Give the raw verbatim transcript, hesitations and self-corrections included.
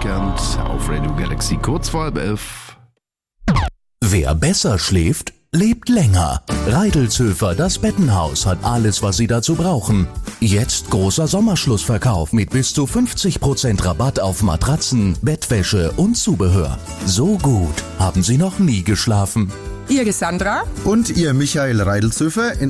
Weekend auf Radio Galaxy, kurz vor halb elf. Wer besser schläft, lebt länger. Reidelzhöfer, das Bettenhaus, hat alles, was Sie dazu brauchen. Jetzt großer Sommerschlussverkauf mit bis zu fünfzig Prozent Rabatt auf Matratzen, Bettwäsche und Zubehör. So gut haben Sie noch nie geschlafen. Ihre Sandra und Ihr Michael Reidelzhöfer in